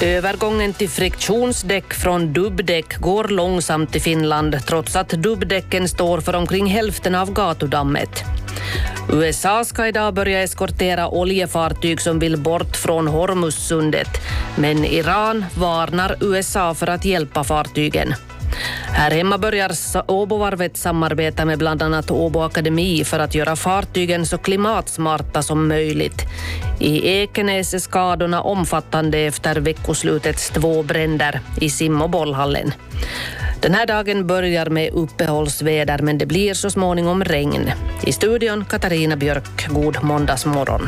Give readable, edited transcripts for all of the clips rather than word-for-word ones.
Övergången till friktionsdäck från dubbdäck går långsamt i Finland trots att dubbdäcken står för omkring hälften av gatudammet. USA ska idag börja eskortera oljefartyg som vill bort från Hormuzsundet, men Iran varnar USA för att hjälpa fartygen. Här hemma börjar Åbovarvet samarbeta med bland annat Åbo Akademi för att göra fartygen så klimatsmarta som möjligt. I Ekenäs är skadorna omfattande efter veckoslutets 2 bränder i sim- och bollhallen. Den här dagen börjar med uppehållsväder, men det blir så småningom regn. I studion Katarina Björk, god måndagsmorgon.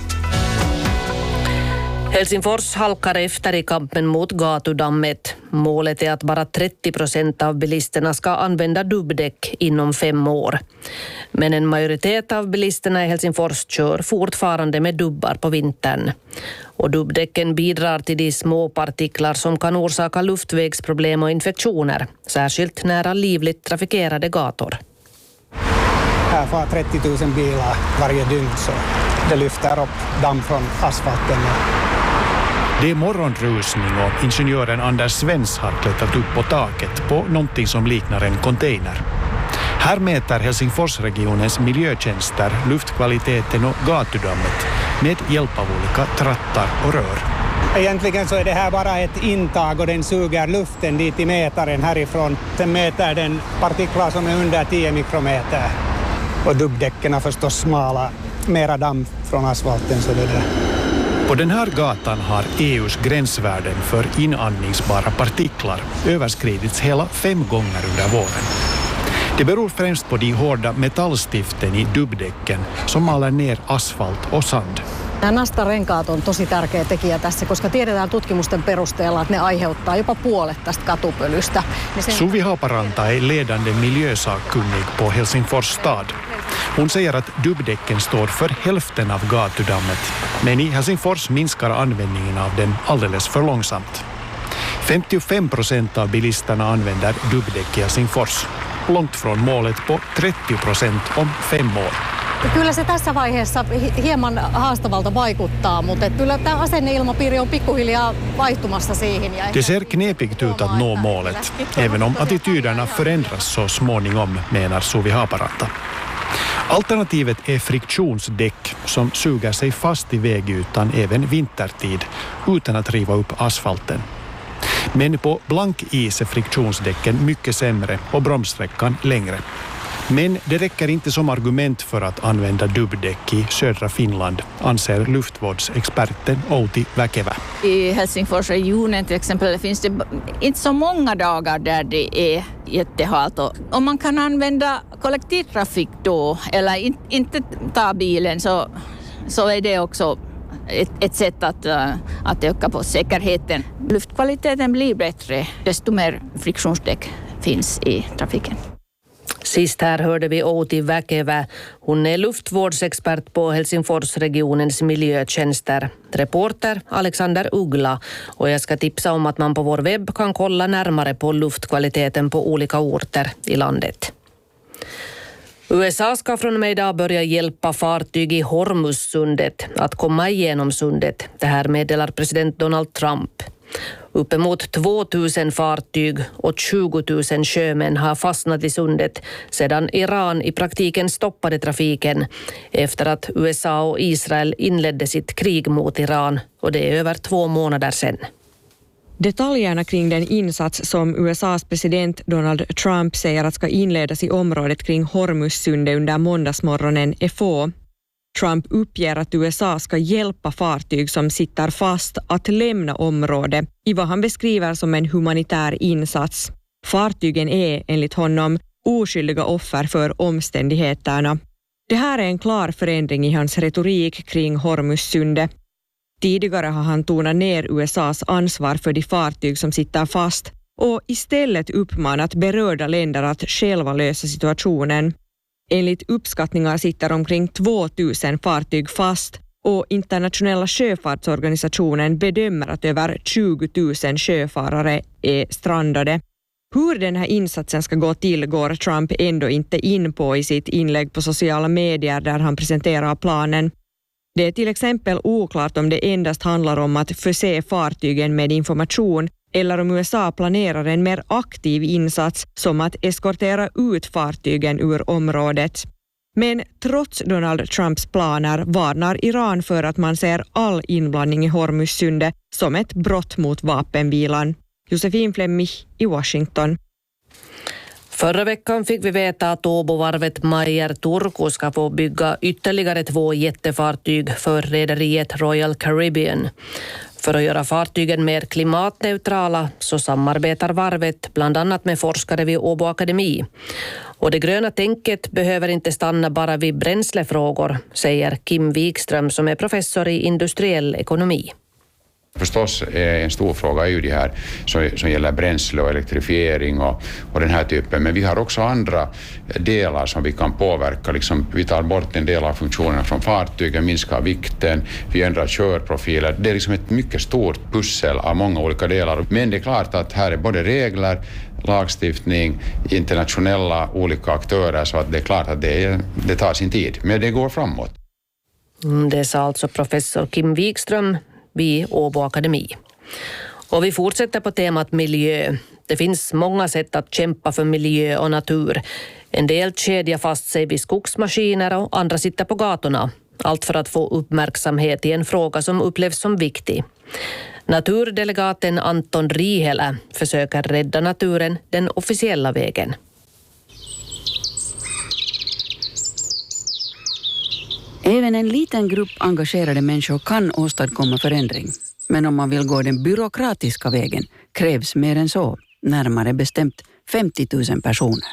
Helsingfors halkar efter i kampen mot gatudammet. Målet är att bara 30% av bilisterna ska använda dubbdäck inom 5 år. Men en majoritet av bilisterna i Helsingfors kör fortfarande med dubbar på vintern. Och dubbdäcken bidrar till de små partiklar som kan orsaka luftvägsproblem och infektioner, särskilt nära livligt trafikerade gator. Här får 30 000 bilar varje dygn, så det lyfter upp damm från asfalten. Det är morgonrusning och ingenjören Anders Svens har klättrat upp på taket på någonting som liknar en container. Här mäter Helsingforsregionens miljötjänster luftkvaliteten och gatudammet med hjälp av olika trattar och rör. Egentligen så är det här bara ett intag och den suger luften dit i mätaren härifrån. Sen mäter den partiklar som är under 10 mikrometer. Och dubbdäcken är förstås smala, mera damm från asfalten, så det där. På den här gatan har EU:s gränsvärden för inandningsbara partiklar överskridits hela 5 gånger under våren. Det beror främst på de hårda metallstiften i dubbdäcken som maler ner asfalt och sand. Nämä nastarenkaat on tosi tärkeä tekijä tässä, koska tiedetään tutkimusten perusteella, että ne aiheuttaa jopa puolet tästä katupölystä. Suvi Haaparanta är ledande miljösakkunnig på Helsingfors stad. Hon säger att dubbdäcken står för hälften av gatudammet, men i Helsingfors minskar användningen av dem alldeles för långsamt. 55% av bilisterna använder dubbdäck i Helsingfors, långt från målet på 30% om 5 år. Kyllä se tässä vaiheessa hieman haastavalta vaikuttaa, mutta kyllä tämä asenneilmapiiri on pikkuhiljaa vaihtumassa siihen. Det ser knepigt ut att nå målet, även om attityderna förändras så småningom, menar Suvi Haaparanta. Alternativet är friktionsdäck som suger sig fast i vägytan även vintertid utan att riva upp asfalten. Men på blank is är friktionsdäcken mycket sämre och bromssträckan längre. Men det räcker inte som argument för att använda dubbdäck i södra Finland, anser luftvårdsexperten Outi Väkevä. I Helsingforsregionen till exempel finns det inte så många dagar där det är jättehalt. Om man kan använda kollektivtrafik då eller inte ta bilen så är det också ett sätt att öka på säkerheten. Luftkvaliteten blir bättre desto mer friktionsdäck finns i trafiken. Sist här hörde vi Outi Väkevä. Hon är luftvårdsexpert på Helsingforsregionens miljötjänster. Reporter Alexander Uggla. Och jag ska tipsa om att man på vår webb kan kolla närmare på luftkvaliteten på olika orter i landet. USA ska från och med idag börja hjälpa fartyg i Hormuzsundet att komma igenom sundet. Det här meddelar president Donald Trump. Uppemot 2000 fartyg och 20 000 sjömän har fastnat i sundet sedan Iran i praktiken stoppade trafiken efter att USA och Israel inledde sitt krig mot Iran, och det är över 2 månader sedan. Detaljerna kring den insats som USAs president Donald Trump säger att ska inledas i området kring Hormuzsundet under måndagsmorgonen är få. Trump uppger att USA ska hjälpa fartyg som sitter fast att lämna området i vad han beskriver som en humanitär insats. Fartygen är, enligt honom, oskyldiga offer för omständigheterna. Det här är en klar förändring i hans retorik kring Hormuzsundet. Tidigare har han tonat ner USAs ansvar för de fartyg som sitter fast och istället uppmanat berörda länder att själva lösa situationen. Enligt uppskattningar sitter omkring 2000 fartyg fast och internationella sjöfartsorganisationen bedömer att över 20 000 sjöfarare är strandade. Hur den här insatsen ska gå till går Trump ändå inte in på i sitt inlägg på sociala medier där han presenterar planen. Det är till exempel oklart om det endast handlar om att förse fartygen med information eller om USA planerar en mer aktiv insats som att eskortera ut fartygen ur området. Men trots Donald Trumps planer varnar Iran för att man ser all inblandning i Hormuzsundet som ett brott mot vapenvilan. Josefin Flemmich i Washington. Förra veckan fick vi veta att Åbovarvet Meyer Turku ska få bygga ytterligare 2 jättefartyg för rederiet Royal Caribbean. För att göra fartygen mer klimatneutrala så samarbetar varvet bland annat med forskare vid Åbo Akademi. Och det gröna tänket behöver inte stanna bara vid bränslefrågor, säger Kim Wikström som är professor i industriell ekonomi. Förstås en stor fråga är ju det här som gäller bränsle och elektrifiering och den här typen. Men vi har också andra delar som vi kan påverka. Liksom, vi tar bort en del av funktionerna från fartygen, minskar vikten, vi ändrar körprofiler. Det är liksom ett mycket stort pussel av många olika delar. Men det är klart att här är både regler, lagstiftning, internationella olika aktörer, så att det är klart att det tar sin tid. Men det går framåt. Det sa alltså professor Kim Wikström vid Åbo Akademi. Och vi fortsätter på temat miljö. Det finns många sätt att kämpa för miljö och natur. En del kedjar fast sig vid skogsmaskiner och andra sitter på gatorna. Allt för att få uppmärksamhet i en fråga som upplevs som viktig. Naturdelegaten Anton Rihelä försöker rädda naturen den officiella vägen. Även en liten grupp engagerade människor kan åstadkomma förändring. Men om man vill gå den byråkratiska vägen krävs mer än så, närmare bestämt 50 000 personer.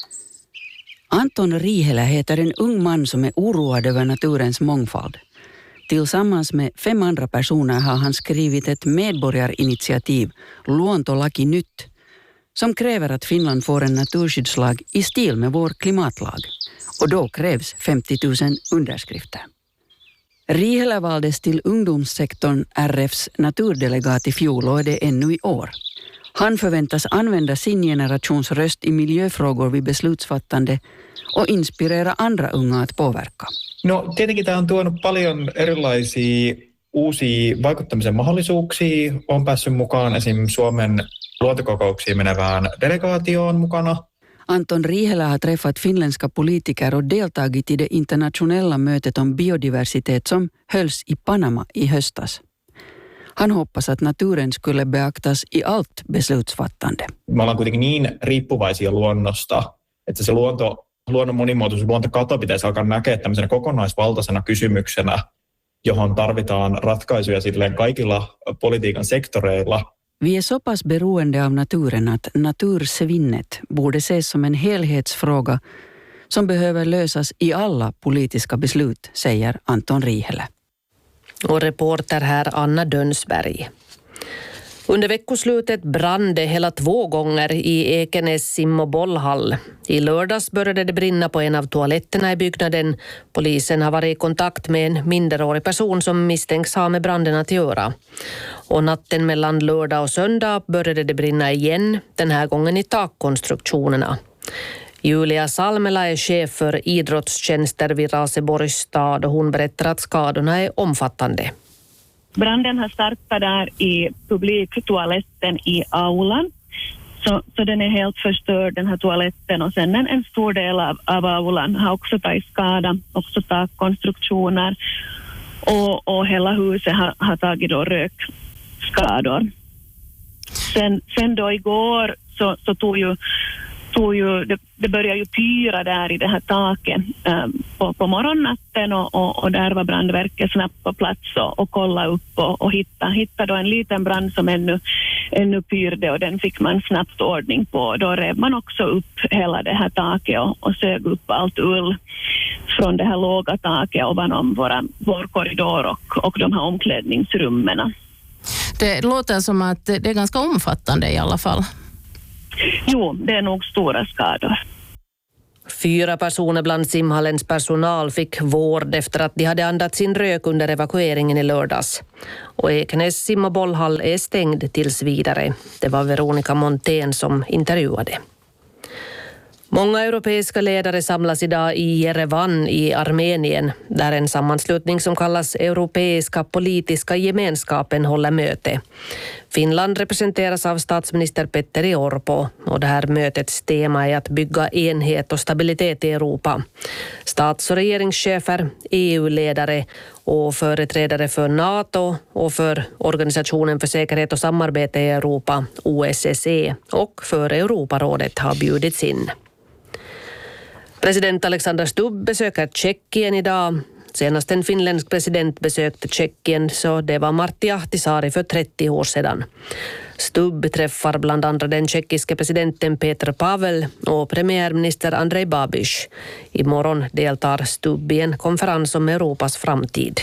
Anton Rihelä heter en ung man som är oroad över naturens mångfald. Tillsammans med 5 andra personer har han skrivit ett medborgarinitiativ, Luontolaki nyt, som kräver att Finland får en naturskyddslag i stil med vår klimatlag. Och då krävs 50 000 underskrifter. Rihelä valdes till ungdomssektorn RFs naturdelegat i fjol och är det ännu i år. Han förväntas använda sin generations röst i miljöfrågor vid beslutsfattande och inspirera andra unga att påverka. No tietenkin tämä on tuonut paljon erilaisia uusia vaikuttamisen mahdollisuuksia. Olen päässyt mukaan esim. Suomen luontokokouksiin menevään delegaatioon mukana. Anton Rihelä har träffat finländska politiker och deltagit i det internationella mötet om biodiversitet som hölls i Panama i höstas. Han hoppas att naturen skulle beaktas i allt beslutsfattande. Me ollaan kuitenkin niin riippuvaisia luonnosta, että se luonnon monimuotoisuus, luontokato pitäisi alkaa näkeä tämmöisenä kokonaisvaltaisena kysymyksenä, johon tarvitaan ratkaisuja silleen kaikilla politiikan sektoreilla. Vi är så pass beroende av naturen att natursvinnet borde ses som en helhetsfråga som behöver lösas i alla politiska beslut, säger Anton Rihelä. Och reporter här Anna Dönsberg. Under veckoslutet brann det hela 2 gånger i Ekenäs sim- och bollhall. I lördags började det brinna på en av toaletterna i byggnaden. Polisen har varit i kontakt med en minderårig person som misstänks ha med branden att göra. Och natten mellan lördag och söndag började det brinna igen, den här gången i takkonstruktionerna. Julia Salmela är chef för idrottstjänster vid Raseborgs stad och hon berättar att skadorna är omfattande. Branden har startat där i publiktoaletten i aulan. Så den är helt förstörd, den här toaletten. Och sen en stor del av aulan har också tagit skada, också takkonstruktioner. Och hela huset har tagit då rökskador. Sen då igår så tog ju det började ju pyra där i det här taket på morgonnatten och där var brandverket snabbt på plats och kollade upp och hittade då en liten brand som ännu pyrde och den fick man snabbt ordning på. Då rev man också upp hela det här taket och sög upp allt ull från det här låga taket ovanom vår korridor och de här omklädningsrummen. Det låter som att det är ganska omfattande i alla fall. Jo, det är nog stora skador. 4 personer bland simhallens personal fick vård efter att de hade andats in rök under evakueringen i lördags. Och Ekenäs sim- och bollhall är stängd tills vidare. Det var Veronica Montén som intervjuade. Många europeiska ledare samlas idag i Jerevan i Armenien, där en sammanslutning som kallas Europeiska politiska gemenskapen håller möte. Finland representeras av statsminister Petteri Orpo och det här mötets tema är att bygga enhet och stabilitet i Europa. Stats- och regeringschefer, EU-ledare och företrädare för NATO och för Organisationen för säkerhet och samarbete i Europa, OSSE, och för Europarådet har bjudits in. President Alexander Stubb besöker Tjeckien idag. Senast en finländsk president besökte Tjeckien så det var Martti Ahtisaari för 30 år sedan. Stubb träffar bland andra den tjeckiske presidenten Petr Pavel och premiärminister Andrej Babiš. Imorgon deltar Stubb i en konferens om Europas framtid.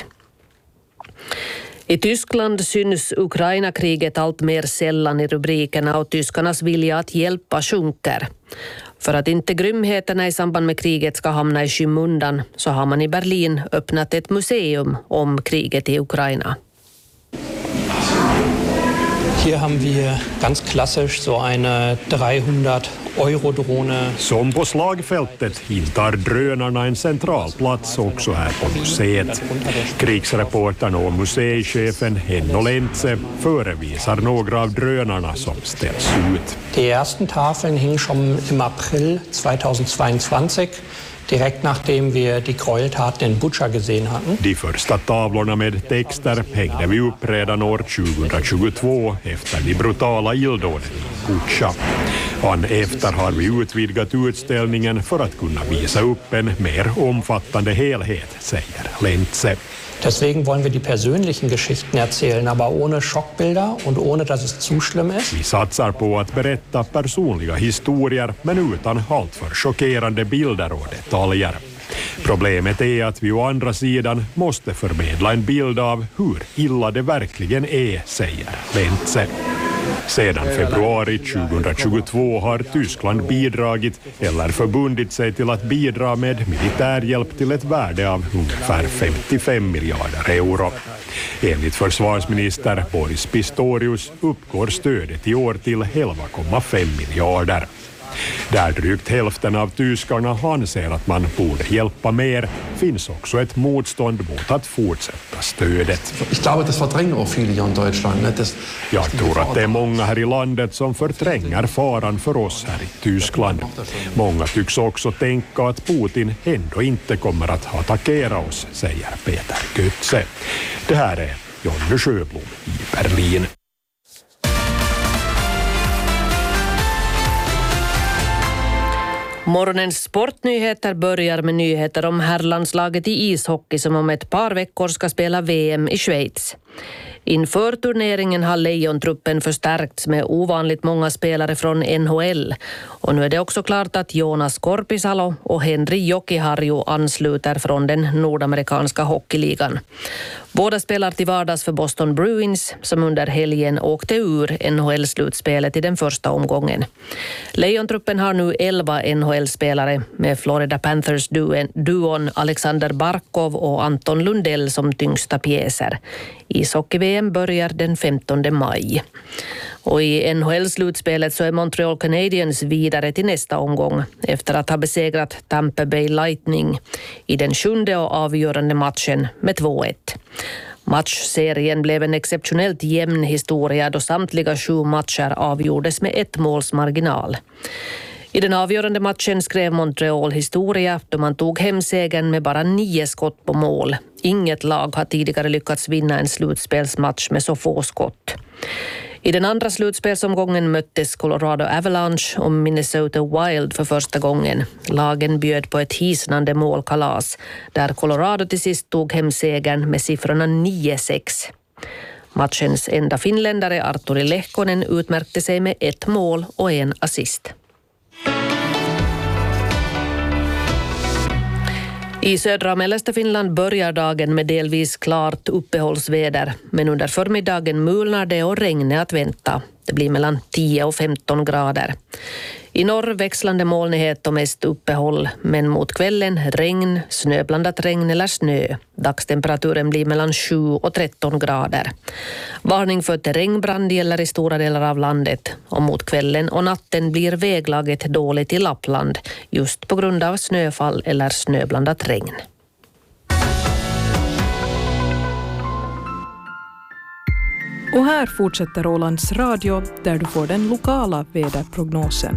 I Tyskland syns Ukraina-kriget allt mer sällan i rubrikerna och tyskarnas vilja att hjälpa sjunker. För att inte grymheterna i samband med kriget ska hamna i skymundan så har man i Berlin öppnat ett museum om kriget i Ukraina. Hier haben wir ganz klassisch so eine 300-Euro-Drohne. Som på slagfältet intar drönarna en central plats också här på museet. Krigsreportern och museichefen Henno Lentze förevisar några av drönarna som ställs ut. Die ersten Tafeln hingen schon im April 2022. Direkt nachdem wir die Gräueltaten in Bucha gesehen hatten. De första tavlorna med texter hängde vi upp redan år 2022 efter de brutala illdåden i Bucha. Efter har vi utvidgat utställningen för att kunna visa upp en mer omfattande helhet, säger Lentze. Deswegen wollen wir die persönlichen Geschichten erzählen, aber ohne Schockbilder und ohne dass es zu schlimm ist. Vi satsar på att berätta personliga historier men utan alltför chockerande bilder och detaljer. Problemet är att vi å andra sidan måste förmedla en bild av hur illa det verkligen är, säger Lentze. Sedan februari 2022 har Tyskland bidragit eller förbundit sig till att bidra med militärhjälp till ett värde av ungefär 55 miljarder euro. Enligt försvarsminister Boris Pistorius uppgår stödet i år till 11,5 miljarder. Där drygt hälften av tyskarna anser att man borde hjälpa mer finns också ett motstånd mot att fortsätta stödet. Jag tror att det är många här i landet som förtränger faran för oss här i Tyskland. Många tycks också tänka att Putin ändå inte kommer att attackera oss, säger Peter Götze. Det här är Jonny Sjöblom i Berlin. Morgonens sportnyheter börjar med nyheter om herrlandslaget i ishockey som om ett par veckor ska spela VM i Schweiz. Inför turneringen har Lejontruppen förstärkts med ovanligt många spelare från NHL. Och nu är det också klart att Jonas Korpisalo och Henri Jokiharju ansluter från den nordamerikanska hockeyligan. Båda spelar till vardags för Boston Bruins som under helgen åkte ur NHL-slutspelet i den första omgången. Lejontruppen har nu 11 NHL-spelare med Florida Panthers-duon Alexander Barkov och Anton Lundell som tyngsta pjäser. Ishockey-VM börjar den 15 maj. Och i NHL-slutspelet så är Montreal Canadiens vidare till nästa omgång efter att ha besegrat Tampa Bay Lightning i den 7:e och avgörande matchen med 2-1. Matchserien blev en exceptionellt jämn historia då samtliga 7 matcher avgjordes med 1 måls marginal. I den avgörande matchen skrev Montreal historia då man tog hem segern med bara 9 skott på mål. Inget lag har tidigare lyckats vinna en slutspelsmatch med så få skott. I den andra slutspelsomgången möttes Colorado Avalanche och Minnesota Wild för första gången. Lagen bjöd på ett hisnande målkalas där Colorado till sist tog hem segern med siffrorna 9-6. Matchens enda finländare Arturi Lehkonen utmärkte sig med 1 mål och 1 assist. I södra och mellersta Finland börjar dagen med delvis klart uppehållsväder, men under förmiddagen mulnar det och regn är att vänta. Det blir mellan 10 och 15 grader. I norr växlande molnighet och mest uppehåll, men mot kvällen regn, snöblandat regn eller snö. Dagstemperaturen blir mellan 7 och 13 grader. Varning för terrängbrand gäller i stora delar av landet, och mot kvällen och natten blir väglaget dåligt i Lappland just på grund av snöfall eller snöblandat regn. Och här fortsätter Ålands Radio där du får den lokala väderprognosen.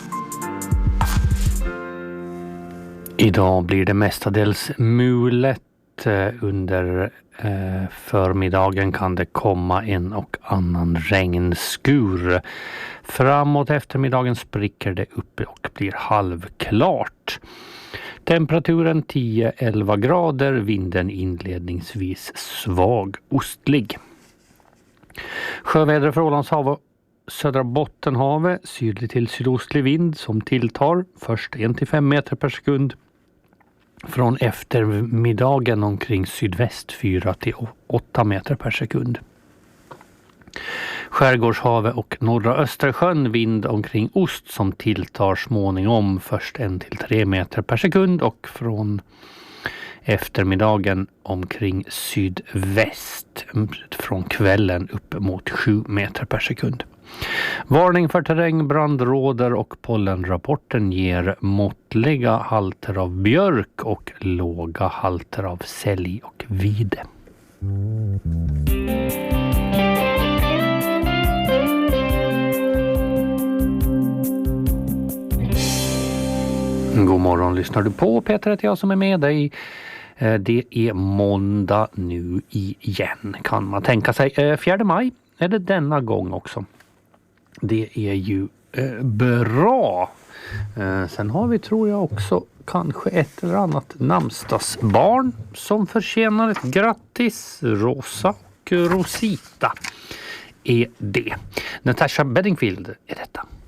Idag blir det mestadels mulet. Under förmiddagen kan det komma en och annan regnskur. Framåt eftermiddagen spricker det upp och blir halvklart. Temperaturen 10-11 grader, vinden inledningsvis svag ostlig. Sjöväder för Ålandshav och södra Bottenhavet, sydlig till sydostlig vind som tilltar först 1-5 meter per sekund. Från eftermiddagen omkring sydväst 4-8 meter per sekund. Skärgårdshavet och norra Östersjön vind omkring ost som tilltar småningom först 1-3 meter per sekund och från eftermiddagen omkring sydväst från kvällen upp mot 7 meter per sekund. Varning för terrängbrand råder och pollenrapporten ger måttliga halter av björk och låga halter av sälj och vide. God morgon, lyssnar du på? Peter heter jag som är med dig. Det är måndag nu igen, kan man tänka sig. 4 maj är det denna gång också. Det är ju bra. Sen har vi, tror jag, också kanske ett eller annat namnsdagsbarn som förtjänar ett grattis. Rosa och Rosita är det. Natasha Bedingfield är detta.